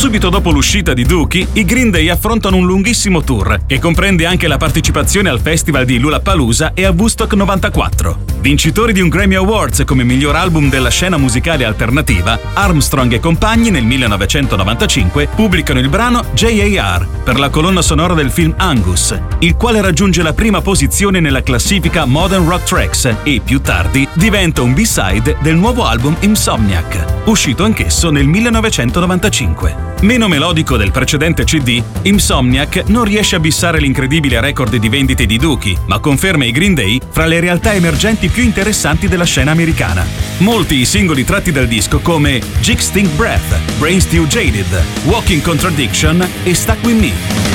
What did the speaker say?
Subito dopo l'uscita di Dookie, i Green Day affrontano un lunghissimo tour che comprende anche la partecipazione al festival di Lollapalooza e a Woodstock 94. Vincitori di un Grammy Awards come miglior album della scena musicale alternativa, Armstrong e compagni nel 1995 pubblicano il brano J.A.R. per la colonna sonora del film Angus, il quale raggiunge la prima posizione nella classifica Modern Rock Tracks e, più tardi, diventa un B-side del nuovo album Insomniac, uscito anch'esso nel 1995. Meno melodico del precedente CD, Insomniac non riesce a bissare l'incredibile record di vendite di Dookie, ma conferma i Green Day fra le realtà emergenti più interessanti della scena americana. Molti i singoli tratti dal disco come Jig Stink Breath, Brain Stew Jaded, Walking Contradiction e Stuck With Me.